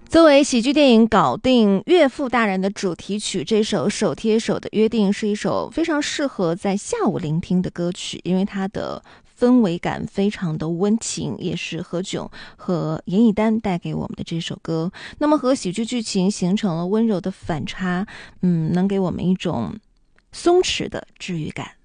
作为喜剧电影搞定岳父大人的主题曲，这首《手贴手的约定》是一首非常适合在下午聆听的歌曲，因为它的氛围感非常的温情，也是何炅和严以丹带给我们的这首歌。那么和喜剧剧情形成了温柔的反差，能给我们一种松弛的治愈感。